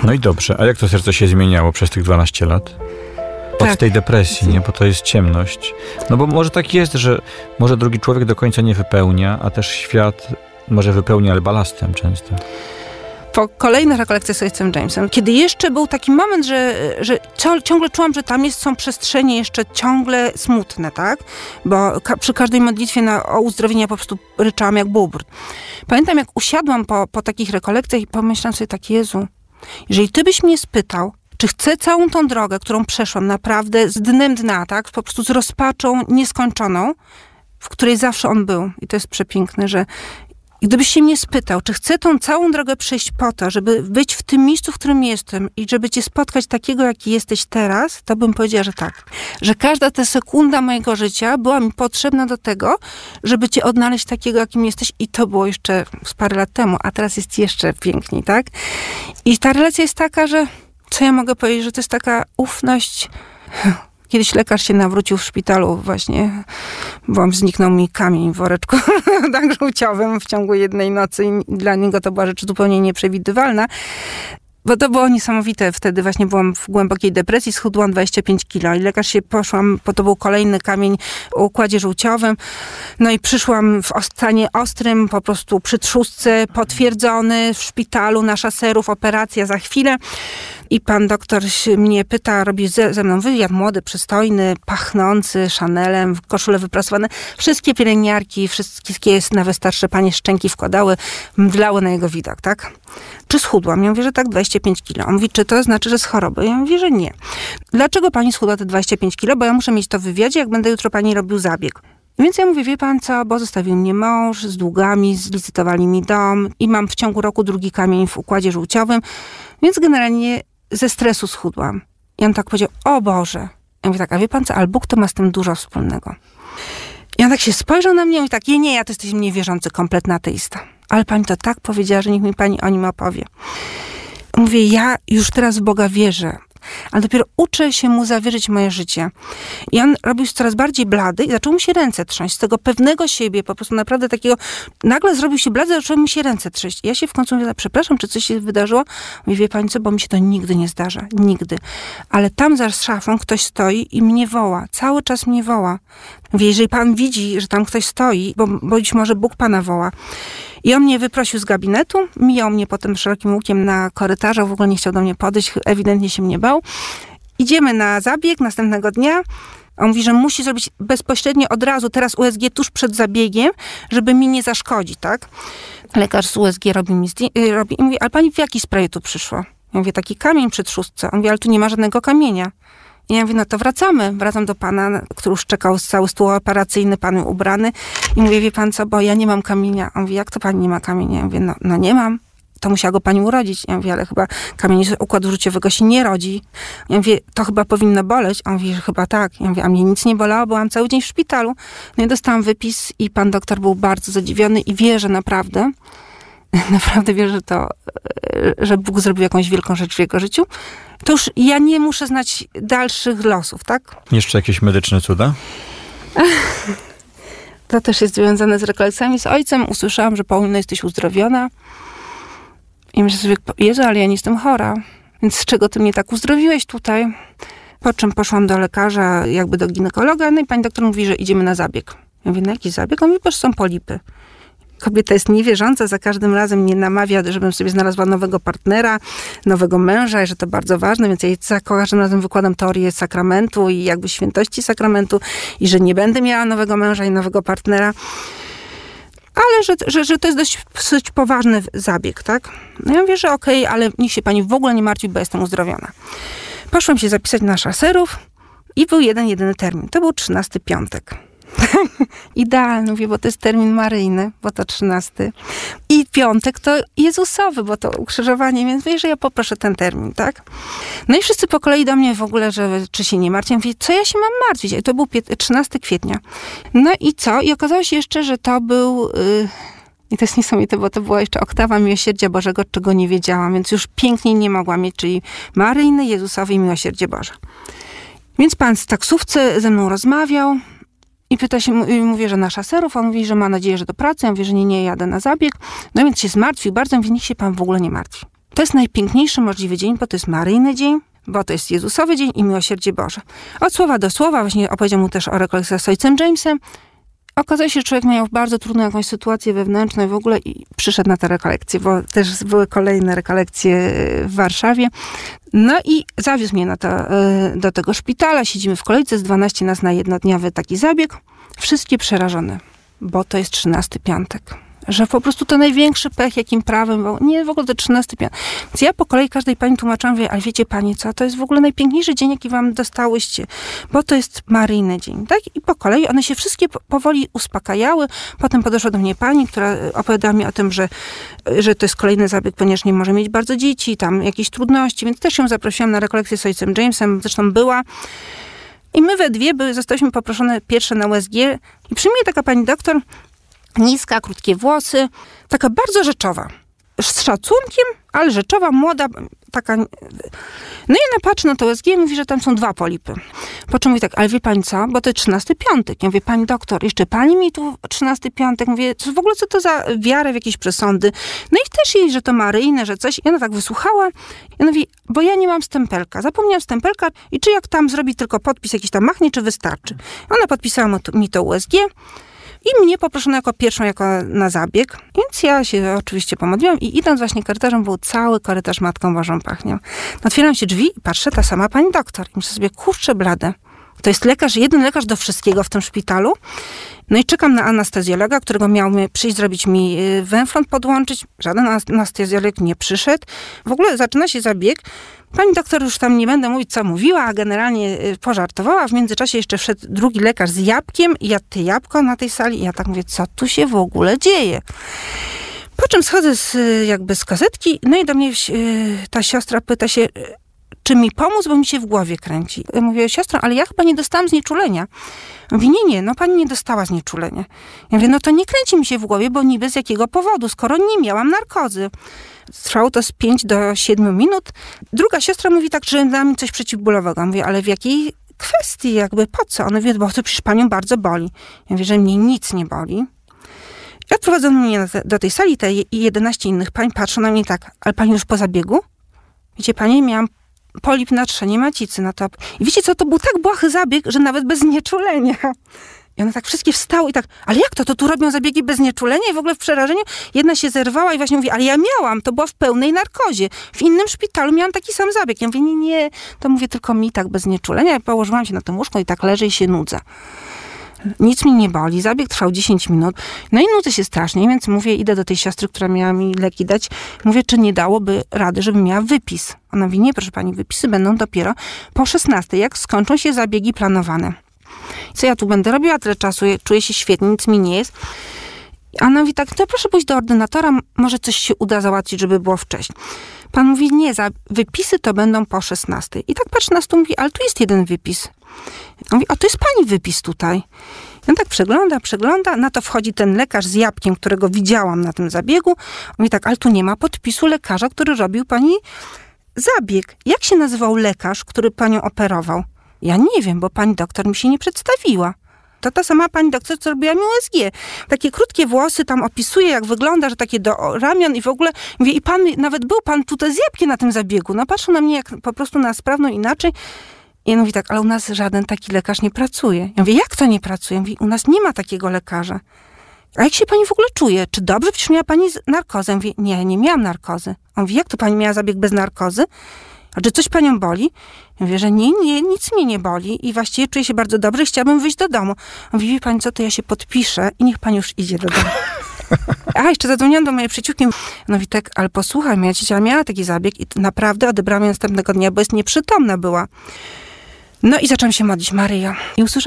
No i dobrze, a jak to serce się zmieniało przez tych 12 lat? Od tej depresji, nie? Bo to jest ciemność. No bo może tak jest, że może drugi człowiek do końca nie wypełnia, a też świat może wypełnia, ale balastem często. Po kolejnych rekolekcjach z ojcem Jamesem, kiedy jeszcze był taki moment, że ciągle czułam, że tam są przestrzenie jeszcze ciągle smutne, tak? Bo przy każdej modlitwie o uzdrowienie ja po prostu ryczałam jak bóbr. Pamiętam, jak usiadłam po takich rekolekcjach i pomyślałam sobie tak, Jezu, jeżeli ty byś mnie spytał, czy chcę całą tą drogę, którą przeszłam naprawdę z dnem dna, tak? Po prostu z rozpaczą nieskończoną, w której zawsze on był. I to jest przepiękne, że gdybyś się mnie spytał, czy chcę tą całą drogę przejść po to, żeby być w tym miejscu, w którym jestem i żeby cię spotkać takiego, jaki jesteś teraz, to bym powiedziała, że tak. Że każda ta sekunda mojego życia była mi potrzebna do tego, żeby cię odnaleźć takiego, jakim jesteś. I to było jeszcze z parę lat temu, a teraz jest jeszcze piękniej, tak? I ta relacja jest taka, że co ja mogę powiedzieć, że to jest taka ufność. Kiedyś lekarz się nawrócił w szpitalu właśnie, bo zniknął mi kamień w woreczku tak żółciowym w ciągu jednej nocy i dla niego to była rzecz zupełnie nieprzewidywalna. Bo to było niesamowite. Wtedy właśnie byłam w głębokiej depresji, schudłam 25 kilo i lekarz się poszłam, bo to był kolejny kamień o układzie żółciowym. No i przyszłam w stanie ostrym, po prostu przy trzustce, potwierdzony w szpitalu na Szaserów, operacja za chwilę. I pan doktor mnie pyta, robi ze mną wywiad, młody, przystojny, pachnący Chanelem, koszule wyprasowane. Wszystkie pielęgniarki, wszystkie nawet starsze panie szczęki wkładały, mdlały na jego widok, tak? Czy schudłam? Ja mówię, że tak, 25 kilo. On mówi, czy to znaczy, że z choroby? Ja mówię, że nie. Dlaczego pani schudła te 25 kilo? Bo ja muszę mieć to w wywiadzie, jak będę jutro pani robił zabieg. Więc ja mówię, wie pan co, bo zostawił mnie mąż z długami, zlicytowali mi dom i mam w ciągu roku drugi kamień w układzie żółciowym, więc generalnie ze stresu schudłam. I on tak powiedział, o Boże. Ja mówię tak, a wie pan co, ale Bóg to ma z tym dużo wspólnego. I on tak się spojrzał na mnie i mówi tak, nie, ja to jesteś niewierzący, kompletny ateista. Ale pani to tak powiedziała, że niech mi pani o nim opowie. Mówię, ja już teraz w Boga wierzę, ale dopiero uczę się mu zawierzyć moje życie. I on robił się coraz bardziej blady i zaczął mu się ręce trząść. Z tego pewnego siebie, po prostu naprawdę takiego, nagle zrobił się blady, zaczęły mu się ręce trząść. I ja się w końcu mówię, przepraszam, czy coś się wydarzyło? Mówię, wie pani co, bo mi się to nigdy nie zdarza. Nigdy. Ale tam za szafą ktoś stoi i mnie woła. Cały czas mnie woła. Mówię, jeżeli pan widzi, że tam ktoś stoi, bo być może Bóg pana woła. I on mnie wyprosił z gabinetu, mijał mnie potem szerokim łukiem na korytarzu, w ogóle nie chciał do mnie podejść, ewidentnie się mnie bał. Idziemy na zabieg następnego dnia. On mówi, że musi zrobić bezpośrednio od razu, teraz USG tuż przed zabiegiem, żeby mi nie zaszkodzić, tak? Lekarz z USG robi i mówi, ale pani w jakiej sprawie tu przyszła? Ja mówię, taki kamień przy trzustce. On mówi, ale tu nie ma żadnego kamienia. I ja mówię, no to wracam do pana, który już czekał cały stół operacyjny, pan ubrany. I mówię, wie pan co, bo ja nie mam kamienia. On mówi, jak to pani nie ma kamienia? Ja mówię, no nie mam. To musiała go pani urodzić. Ja mówię, ale chyba kamień z układu żółciowego się nie rodzi. Ja mówię, to chyba powinno boleć. On mówi, że chyba tak. Ja mówię, a mnie nic nie bolało, byłam cały dzień w szpitalu. No i dostałam wypis i pan doktor był bardzo zadziwiony i wierzę naprawdę wierzę że Bóg zrobił jakąś wielką rzecz w jego życiu. To już ja nie muszę znać dalszych losów, tak? Jeszcze jakieś medyczne cuda? To też jest związane z rekolekcjami z ojcem. Usłyszałam, że Paulino, jesteś uzdrowiona. I myślę sobie, Jezu, ale ja nie jestem chora. Więc z czego ty mnie tak uzdrowiłeś tutaj? Po czym poszłam do lekarza, jakby do ginekologa, no i pani doktor mówi, że idziemy na zabieg. Ja mówię, na jaki zabieg? On mówi, bo są polipy. Kobieta jest niewierząca, za każdym razem mnie namawia, żebym sobie znalazła nowego partnera, nowego męża i że to bardzo ważne, więc ja jej za każdym razem wykładam teorię sakramentu i jakby świętości sakramentu i że nie będę miała nowego męża i nowego partnera. Ale że to jest dość poważny zabieg, tak? No ja mówię, że okej, ale niech się pani w ogóle nie martwi, bo jestem uzdrowiona. Poszłam się zapisać na Szaserów i był jedyny termin. To był 13 piątek. Idealny, mówię, bo to jest termin maryjny, bo to 13. I piątek to Jezusowy, bo to ukrzyżowanie, więc mówię, że ja poproszę ten termin, tak? No i wszyscy po kolei do mnie w ogóle, że czy się nie martwię. Mówię, co ja się mam martwić? I to był 13 kwietnia. No i co? I okazało się jeszcze, że to był... I to jest niesamowite, bo to była jeszcze oktawa Miłosierdzia Bożego, czego nie wiedziałam, więc już piękniej nie mogłam mieć, czyli maryjny, Jezusowy i Miłosierdzie Boże. Więc pan z taksówce ze mną rozmawiał i pyta się, mówię, że na Szaserów, on mówi, że ma nadzieję, że do pracy, ja mówię, że nie, jadę na zabieg. No więc się zmartwił bardzo, mówi, niech się pan w ogóle nie martwi. to jest najpiękniejszy możliwy dzień, bo to jest Maryjny dzień, bo to jest Jezusowy dzień i miłosierdzie Boże. Od słowa do słowa, właśnie opowiedział mu też o rekolekcjach z ojcem Jamesem. Okazało się, że człowiek miał bardzo trudną jakąś sytuację wewnętrzną i w ogóle i przyszedł na te rekolekcje, bo też były kolejne rekolekcje w Warszawie. No i zawiózł mnie do tego szpitala, siedzimy w kolejce, z 12 nas na jednodniowy taki zabieg. Wszystkie przerażone, bo to jest 13 piątek. Że po prostu to największy pech, jakim prawem, bo nie w ogóle to 13 piątek. Więc ja po kolei każdej pani tłumaczyłam, mówię, ale wiecie pani co, to jest w ogóle najpiękniejszy dzień, jaki wam dostałyście, bo to jest Maryjny dzień, tak? I po kolei one się wszystkie powoli uspokajały. Potem podeszła do mnie pani, która opowiadała mi o tym, że to jest kolejny zabieg, ponieważ nie może mieć bardzo dzieci, tam jakieś trudności, więc też ją zaprosiłam na rekolekcję z ojcem Jamesem, zresztą była. I my we dwie zostaliśmy poproszone pierwsze na USG i przyjmuje taka pani doktor, niska, krótkie włosy, taka bardzo rzeczowa. Z szacunkiem, ale rzeczowa, młoda, taka... No i ona patrzy na to USG i mówi, że tam są 2 polipy. Po czym mówi tak, ale wie pani co, bo to jest 13 piątek. Ja mówię, pani doktor, jeszcze pani mi tu 13 piątek. Mówię, w ogóle co to za wiarę w jakieś przesądy? No i też jej, że to Maryjne, że coś. I ona tak wysłuchała. I ona mówi, bo ja nie mam stempelka. Zapomniałam stempelka i czy jak tam zrobi tylko podpis jakiś tam machnie, czy wystarczy? Ona podpisała mi to USG. I mnie poproszono jako pierwszą, na zabieg. Więc ja się oczywiście pomodliłam i idąc właśnie korytarzem, był cały korytarz Matką Bożą pachniał. Otwieram się drzwi i patrzę, ta sama pani doktor. I myślę sobie, kurczę blade. To jest lekarz, jeden lekarz do wszystkiego w tym szpitalu. No i czekam na anestezjologa, którego miał przyjść zrobić mi węflon podłączyć. Żaden anestezjolog nie przyszedł. W ogóle zaczyna się zabieg. Pani doktor, już tam nie będę mówić, co mówiła, a generalnie pożartowała. W międzyczasie jeszcze wszedł drugi lekarz z jabłkiem i jadł te jabłko na tej sali. I ja tak mówię, co tu się w ogóle dzieje? Po czym schodzę z kasetki, no i do mnie ta siostra pyta się, czy mi pomóc, bo mi się w głowie kręci. Ja mówię, siostro, ale ja chyba nie dostałam znieczulenia. Mówi, nie, no pani nie dostała znieczulenia. Ja mówię, no to nie kręci mi się w głowie, bo niby z jakiego powodu, skoro nie miałam narkozy. Trwało to z 5 do 7 minut. Druga siostra mówi tak, że da mi coś przeciwbólowego. Ja mówię, ale w jakiej kwestii, jakby po co? Ona mówi, bo to przecież panią bardzo boli. Ja mówię, że mnie nic nie boli. I odprowadzono mnie do tej sali, te 11 innych pań patrzą na mnie tak, ale pani już po zabiegu? Wiecie, pani, miałam polip na trzenie macicy na top. I wiecie co, to był tak błahy zabieg, że nawet bez znieczulenia. I one tak wszystkie wstały i tak, ale jak to tu robią zabiegi bez znieczulenia? I w ogóle w przerażeniu jedna się zerwała i właśnie mówi, ale ja miałam, to była w pełnej narkozie. W innym szpitalu miałam taki sam zabieg. Ja mówię, nie, to mówię tylko mi tak bez znieczulenia. Ja położyłam się na tym łóżku i tak leżę i się nudzę. Nic mi nie boli. Zabieg trwał 10 minut. No i nudzę się strasznie, więc mówię, idę do tej siostry, która miała mi leki dać. Mówię, czy nie dałoby rady, żebym miała wypis. Ona mówi, nie, proszę pani, wypisy będą dopiero po 16, jak skończą się zabiegi planowane. Co ja tu będę robiła tyle czasu? Czuję się świetnie, nic mi nie jest. A ona mówi tak, to proszę pójść do ordynatora, może coś się uda załatwić, żeby było wcześniej. Pan mówi, nie, wypisy to będą po 16. I tak patrzy na stół, mówi, ale tu jest jeden wypis. On mówi, a to jest pani wypis tutaj. I on tak przegląda, na to wchodzi ten lekarz z jabłkiem, którego widziałam na tym zabiegu. On mówi tak, ale tu nie ma podpisu lekarza, który robił pani zabieg. Jak się nazywał lekarz, który panią operował? Ja nie wiem, bo pani doktor mi się nie przedstawiła. To ta sama pani doktor, co robiła mi USG. Takie krótkie włosy, tam opisuje, jak wygląda, że takie do ramion i w ogóle. Mówię, i pan, nawet był pan tutaj z jabłkiem na tym zabiegu. No patrzył na mnie jak po prostu na sprawną inaczej. I on mówi tak, ale u nas żaden taki lekarz nie pracuje. Ja mówię, jak to nie pracuje? Ja mówię, u nas nie ma takiego lekarza. A jak się pani w ogóle czuje? Czy dobrze? Przecież miała pani narkozę. Ja mówię, nie miałam narkozy. On mówi, jak to pani miała zabieg bez narkozy? A czy coś panią boli? Ja mówię, że nie, nic mnie nie boli i właściwie czuję się bardzo dobrze i chciałabym wyjść do domu. On mówi, wie pani co, to ja się podpiszę i niech pani już idzie do domu. A, jeszcze zadzwoniłam do mojej przyjaciółki. No mówi tak, ale posłuchaj, moja ciocia miała taki zabieg i naprawdę odebrałam ją następnego dnia, bo jest nieprzytomna była. No i zaczęłam się modlić, Maryjo. I usłyszałam